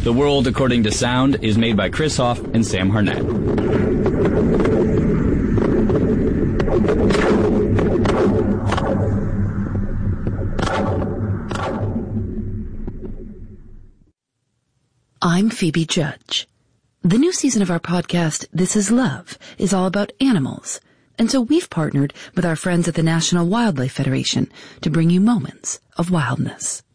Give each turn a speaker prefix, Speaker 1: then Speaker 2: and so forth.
Speaker 1: The World According to Sound is made by Chris Hoff and Sam Harnett.
Speaker 2: I'm Phoebe Judge. The new season of our podcast, This Is Love, is all about animals. And so we've partnered with our friends at the National Wildlife Federation to bring you moments of wildness.